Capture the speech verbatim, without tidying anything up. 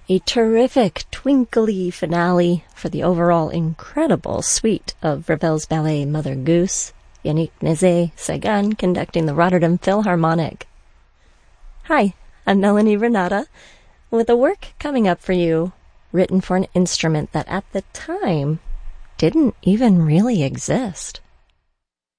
A terrific twinkly finale for the overall incredible suite of Ravel's ballet Mother Goose, Yannick Nézet-Séguin conducting the Rotterdam Philharmonic. Hi, I'm Melanie Renata, with a work coming up for you, written for an instrument that at the time didn't even really exist.